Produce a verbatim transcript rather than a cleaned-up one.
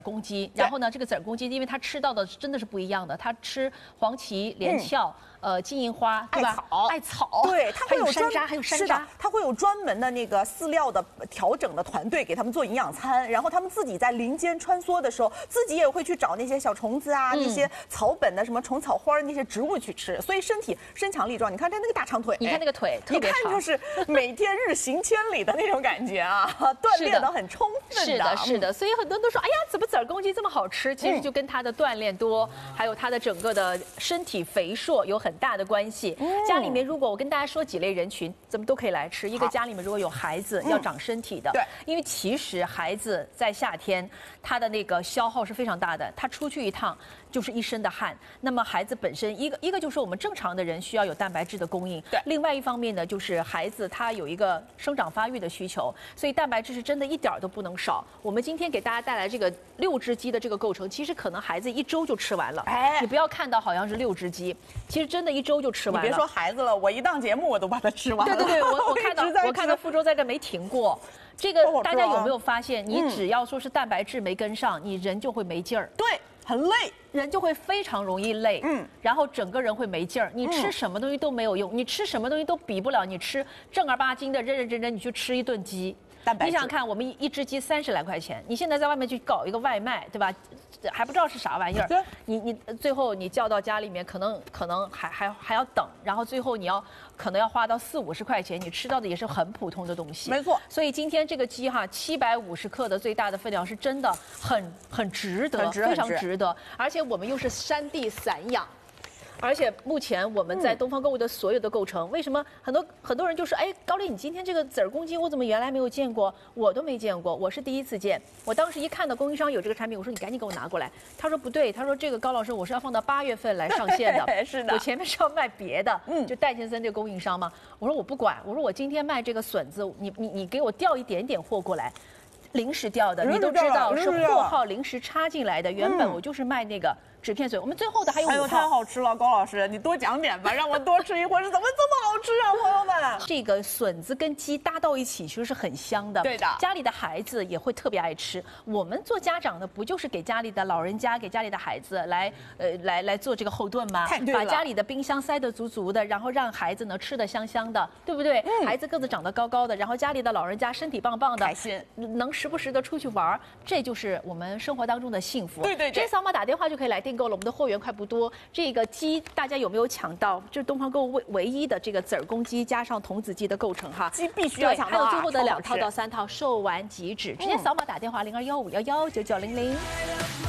公鸡，然后呢，这个籽儿公鸡，因为它吃到的真的是不一样的，它吃黄芪、连翘、嗯、呃金银花，对吧？ 艾草， 艾草， 对，它会有山楂，还有山楂， 它会有专门的那个饲料的调整的团队给他们做营养餐，然后他们自己在林间穿梭的时候，自己也会去找那些小虫子啊，嗯、那些草本的什么虫草花那些植物去吃，所以身体身强力壮。你看它那个大长腿， 你看那个腿， 一看就是每天日行千里的那种感觉啊，锻炼得很充分的。 是的，是的，所以很多人都说，哎呀，怎么籽儿公鸡这么好吃？其实就跟它的锻炼多，还有它的整个的身体肥硕有很大的关系。嗯、家里面如果我跟大家说几类人群，怎么都可以来吃。一个家里面如果有孩子要长身体的， 对， 因为其实孩子在夏天他的那个消耗是非常大的，他出去一趟就是一身的汗。那么孩子本身一个一个就是我们正常的人需要有蛋白质的供应， 对。 另外一方面呢，就是孩子他有一个生长发育的需求，所以蛋白质是真的一点都不能少。我们今天给大家带来这个六只鸡的这个构成，其实可能孩子一周就吃完了。哎，你不要看到好像是六只鸡，其实真的一周就吃完了。 你别说孩子了，我一档节目我都把它吃完了。 对对对，我我看到我看到傅周在这没停过。这个大家有没有发现？你只要说是蛋白质没跟上，你人就会没劲儿。 对，很累， 人就会非常容易累。嗯，然后整个人会没劲儿。你吃什么东西都没有用，你吃什么东西都比不了你吃正儿八经的认认真真你去吃一顿鸡。 蛋白质， 你想想看，我们一只鸡三十来块钱，你现在在外面去搞一个外卖，对吧？还不知道是啥玩意儿。对，你你最后你叫到家里面，可能可能还还还要等，然后最后你要可能要花到四五十块钱，你吃到的也是很普通的东西。 没错。 所以今天这个鸡哈，七百五十克的最大的分量是真的很很值得， 很值非常值得。而且我们又是山地散养。而且目前我们在东方购物的所有的构成，嗯、为什么很多很多人就说，哎，高丽，你今天这个籽儿公鸡我怎么原来没有见过？我都没见过，我是第一次见。我当时一看到供应商有这个产品，我说你赶紧给我拿过来。他说不对，他说这个高老师我是要放到八月份来上线的， 是的， 我前面是要卖别的，嗯，就戴先生这个供应商嘛。我说我不管，我说我今天卖这个笋子，你你你给我调一点点货过来。临时调的，你都知道是货号临时插进来的。原本我就是卖那个纸片笋，我们最后的还有五号。 哎呦，太好吃了，高老师，你多讲点吧，让我多吃一会儿。怎么这么好吃啊，朋友们？ 这个笋子跟鸡搭到一起，其实是很香的。 对的， 家里的孩子也会特别爱吃。我们做家长的，不就是给家里的老人家、给家里的孩子来呃来来做这个后盾吗？ 太对了， 把家里的冰箱塞得足足的，然后让孩子呢吃得香香的，对不对？嗯、孩子个子长得高高的，然后家里的老人家身体棒棒的， 开心， 能时不时的出去玩。这就是我们生活当中的幸福。 对对对， 直接扫码打电话就可以来订购了。我们的货源快不多。这个鸡大家有没有抢到？这是东方购物唯唯一的这个籽儿公鸡加上童子鸡的构成哈。 鸡必须要抢到、啊。 还有最后的两套到三套，售完即止。直接扫码打电话零二幺五幺幺九九零零。